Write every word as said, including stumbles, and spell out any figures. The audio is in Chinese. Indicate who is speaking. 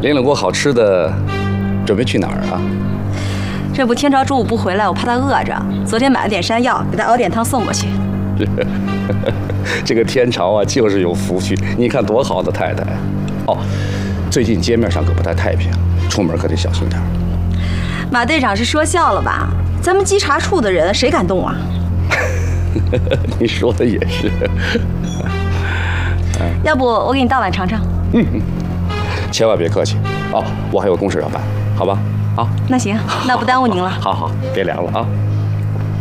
Speaker 1: 领了锅好吃的，准备去哪儿啊？
Speaker 2: 这不天朝中午不回来，我怕他饿着。昨天买了点山药，给他熬点汤送过去。
Speaker 1: 这个天朝啊，就是有福气。你看多好的太太。哦，最近街面上可不太太平，出门可得小心点。
Speaker 2: 马队长是说笑了吧？咱们稽查处的人谁敢动啊？
Speaker 1: 你说的也是。
Speaker 2: 要不我给你倒碗尝尝？
Speaker 1: 嗯嗯，千万别客气。哦，我还有公事要办，好吧？好，
Speaker 2: 那行，那不耽误您了。
Speaker 1: 好好，别凉了啊。